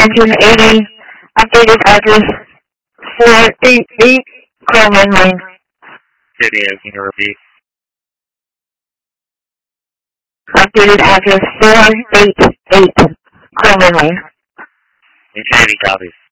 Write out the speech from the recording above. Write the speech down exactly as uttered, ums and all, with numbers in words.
engine eighty, updated address four eighty-eight Croman Lane. Studio, can you repeat? Updated address four eighty-eight Croman Lane. Infinity copies.